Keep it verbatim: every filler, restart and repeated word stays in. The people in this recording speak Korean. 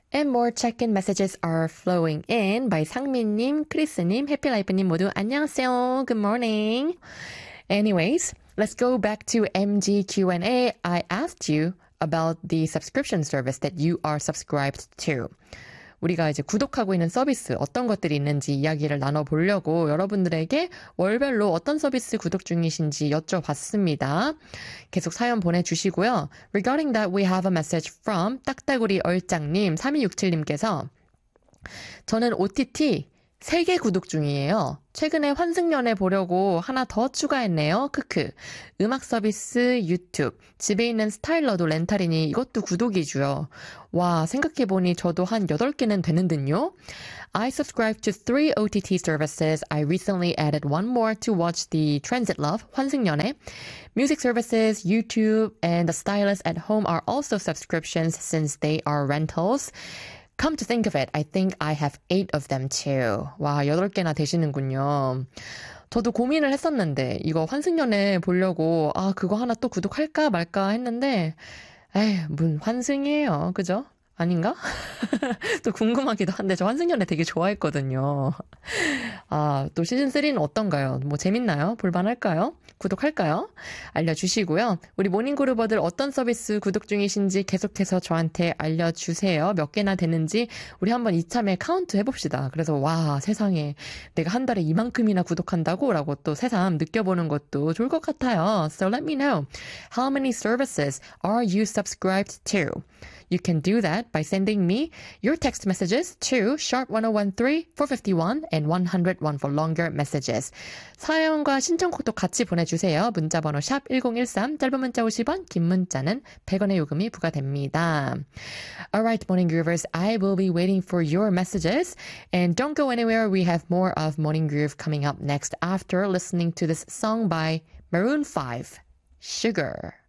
And more check-in messages are flowing in by 상민님, 크리스님, 해피라이프님 모두 안녕하세요. Good morning. Anyways, let's go back to M G Q and A. I asked you about the subscription service that you are subscribed to. 우리가 이제 구독하고 있는 서비스 어떤 것들이 있는지 이야기를 나눠보려고 여러분들에게 월별로 어떤 서비스 구독 중이신지 여쭤봤습니다. 계속 사연 보내주시고요. Regarding that, we have a message from 딱따구리 얼짱님 삼이육칠님께서 저는 오티티 세 개 구독 중이에요. 최근에 환승연애 보려고 하나 더 추가했네요. 크크. 음악 서비스, 유튜브, 집에 있는 스타일러도 렌탈이니 이것도 구독이고요. 와, 생각해보니 저도 한 여덟 개는 되는 듯요. I subscribe to three O T T services. I recently added one more to watch the Transit Love, 환승연애. Music services, YouTube, and the stylist at home are also subscriptions since they are rentals. Come to think of it, I think I have eight of them too. 와, 여덟 개나 되시는군요. 저도 고민을 했었는데 이거 환승연애 보려고 아 그거 하나 또 구독할까 말까 했는데 에이, 문 환승이에요. 그죠? 아닌가? 또 궁금하기도 한데 저 환승연애 되게 좋아했거든요. 아, 또 시즌삼는 어떤가요? 뭐 재밌나요? 볼만할까요? 구독할까요? 알려주시고요. 우리 모닝그루버들 어떤 서비스 구독 중이신지 계속해서 저한테 알려주세요. 몇 개나 되는지 우리 한번 이참에 카운트 해봅시다. 그래서 와 세상에 내가 한 달에 이만큼이나 구독한다고? 라고 또 새삼 느껴보는 것도 좋을 것 같아요. So let me know. How many services are you subscribed to? You can do that by sending me your text messages to sharp ten thirteen, four fifty-one and one oh one for longer messages. 사연과 신청곡도 같이 보내주세요. 문자번호 샵 일공일삼, 짧은 문자 오십 원, 긴 문자는 백 원의 요금이 부과됩니다. Alright, Morning Groovers, I will be waiting for your messages. And don't go anywhere. We have more of Morning Groove coming up next after listening to this song by Maroon five, Sugar.